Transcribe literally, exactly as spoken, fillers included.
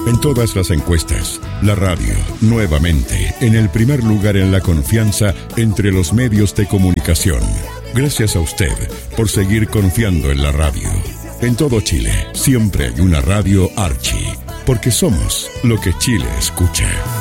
En todas las encuestas, la radio, nuevamente, en el primer lugar en la confianza entre los medios de comunicación. Gracias a usted por seguir confiando en la radio. En todo Chile, siempre hay una radio Archi, porque somos lo que Chile escucha.